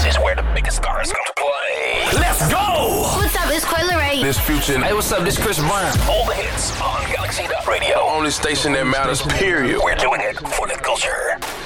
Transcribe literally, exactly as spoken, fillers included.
is where the biggest stars come to play. Let's go! What's up? It's Coi Leray. This Future. Hey, what's up? This Chris Brown. All the hits on Galaxy Radio. The only station that matters, period. We're doing it for the culture.